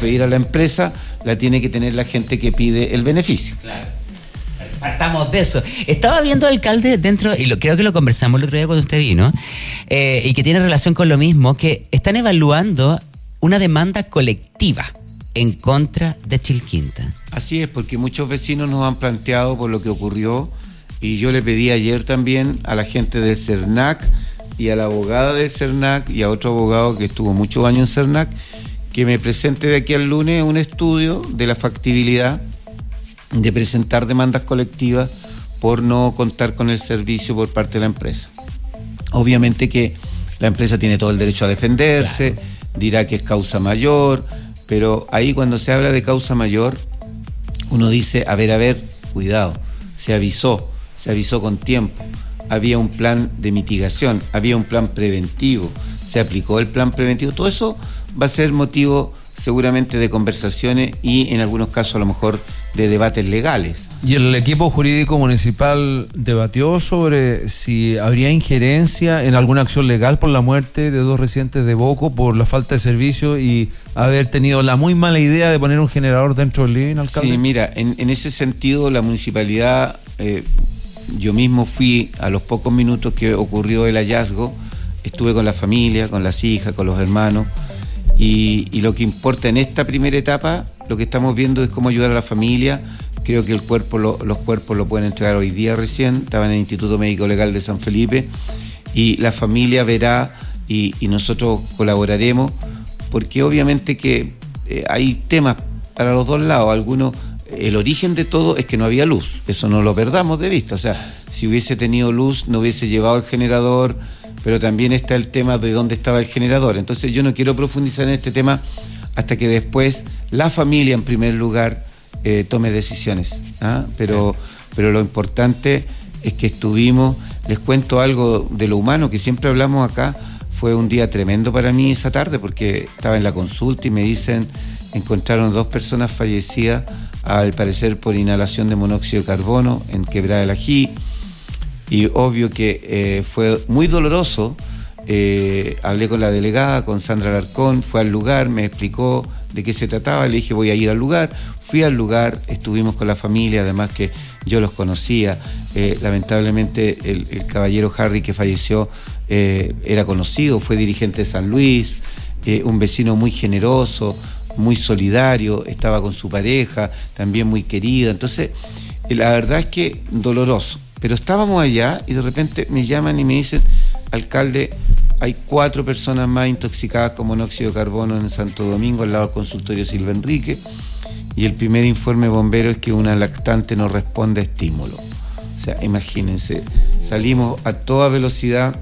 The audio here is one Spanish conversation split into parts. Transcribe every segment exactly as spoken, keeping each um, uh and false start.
despedir a la empresa, la tiene que tener la gente que pide el beneficio. Claro. Partamos de eso. Estaba viendo, alcalde, dentro, y lo, creo que lo conversamos el otro día cuando usted vino, eh, y que tiene relación con lo mismo, que están evaluando una demanda colectiva en contra de Chilquinta. Así es, porque muchos vecinos nos han planteado por lo que ocurrió, y yo le pedí ayer también a la gente del CERNAC y a la abogada del CERNAC y a otro abogado que estuvo muchos años en CERNAC, que me presente de aquí al lunes un estudio de la factibilidad de presentar demandas colectivas por no contar con el servicio por parte de la empresa. Obviamente que la empresa tiene todo el derecho a defenderse, claro, dirá que es causa mayor, pero ahí cuando se habla de causa mayor, uno dice, a ver, a ver, cuidado, se avisó, se avisó con tiempo, había un plan de mitigación, había un plan preventivo, se aplicó el plan preventivo, todo eso va a ser motivo seguramente de conversaciones y en algunos casos a lo mejor de debates legales. ¿Y el equipo jurídico municipal debatió sobre si habría injerencia en alguna acción legal por la muerte de dos residentes de Boco por la falta de servicio y haber tenido la muy mala idea de poner un generador dentro del living, alcalde? Sí, mira, en, en ese sentido la municipalidad, eh, yo mismo fui a los pocos minutos que ocurrió el hallazgo, estuve con la familia, con las hijas, con los hermanos. Y, y lo que importa en esta primera etapa, lo que estamos viendo es cómo ayudar a la familia. Creo que el cuerpo lo, los cuerpos lo pueden entregar hoy día recién, estaba en el Instituto Médico Legal de San Felipe, y la familia verá y, y nosotros colaboraremos, porque obviamente que eh, hay temas para los dos lados. Algunos, el origen de todo es que no había luz, eso no lo perdamos de vista, o sea, si hubiese tenido luz no hubiese llevado el generador, pero también está el tema de dónde estaba el generador. Entonces yo no quiero profundizar en este tema hasta que después la familia en primer lugar eh, tome decisiones, ¿ah? pero, pero lo importante es que estuvimos, les cuento algo de lo humano que siempre hablamos acá. Fue un día tremendo para mí esa tarde porque estaba en la consulta y me dicen, encontraron dos personas fallecidas al parecer por inhalación de monóxido de carbono en Quebrada del Ají. Y obvio que eh, fue muy doloroso. Eh, hablé con la delegada, con Sandra Alarcón, fue al lugar, me explicó de qué se trataba, le dije voy a ir al lugar, fui al lugar, estuvimos con la familia, además que yo los conocía, eh, lamentablemente el, el caballero Harry que falleció eh, era conocido, fue dirigente de San Luis, eh, un vecino muy generoso, muy solidario, estaba con su pareja, también muy querida, entonces eh, la verdad es que doloroso. Pero estábamos allá y de repente me llaman y me dicen, alcalde, hay cuatro personas más intoxicadas con monóxido de carbono en Santo Domingo, al lado del consultorio Silva Enrique, y el primer informe bombero es que una lactante no responde a estímulo. O sea, imagínense, salimos a toda velocidad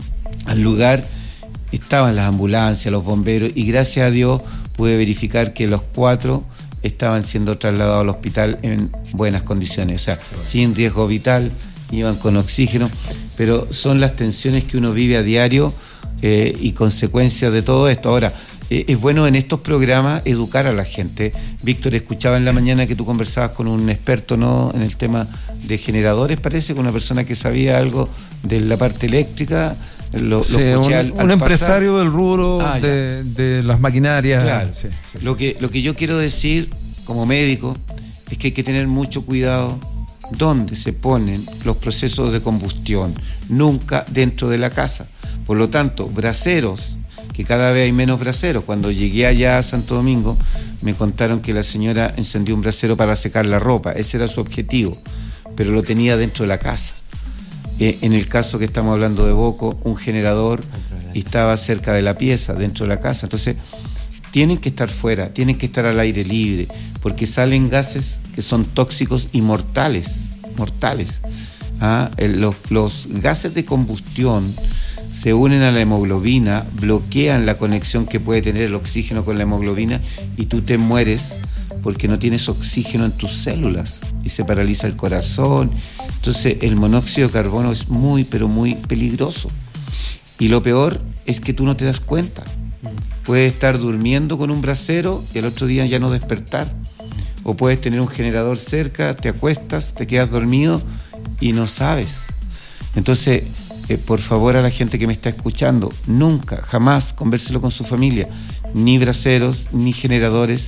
al lugar, estaban las ambulancias, los bomberos, y gracias a Dios pude verificar que los cuatro estaban siendo trasladados al hospital en buenas condiciones, o sea, sin riesgo vital, iban con oxígeno, pero son las tensiones que uno vive a diario eh, y consecuencias de todo esto. Ahora, eh, es bueno en estos programas educar a la gente. Víctor, escuchaba en la mañana que tú conversabas con un experto, ¿no?, en el tema de generadores, parece, con una persona que sabía algo de la parte eléctrica. Lo, sí, lo escuché un, al, al un empresario pasar. del rubro ah, de, de las maquinarias. Claro. Sí, sí, lo que, lo que yo quiero decir como médico es que hay que tener mucho cuidado dónde se ponen los procesos de combustión, nunca dentro de la casa. Por lo tanto, braseros, que cada vez hay menos braseros. Cuando llegué allá a Santo Domingo me contaron que la señora encendió un brasero para secar la ropa, ese era su objetivo, pero lo tenía dentro de la casa. Eh, en el caso que estamos hablando de Boco, un generador y estaba cerca de la pieza, dentro de la casa. Entonces tienen que estar fuera, tienen que estar al aire libre, porque salen gases que son tóxicos y mortales, mortales. ¿Ah? Los, los gases de combustión se unen a la hemoglobina, bloquean la conexión que puede tener el oxígeno con la hemoglobina y tú te mueres porque no tienes oxígeno en tus células y se paraliza el corazón. Entonces el monóxido de carbono es muy, pero muy peligroso. Y lo peor es que tú no te das cuenta. Puedes estar durmiendo con un brasero y al otro día ya no despertar. O puedes tener un generador cerca, te acuestas, te quedas dormido y no sabes. Entonces, eh, por favor, a la gente que me está escuchando, nunca, jamás convérselo con su familia. Ni braseros, ni generadores,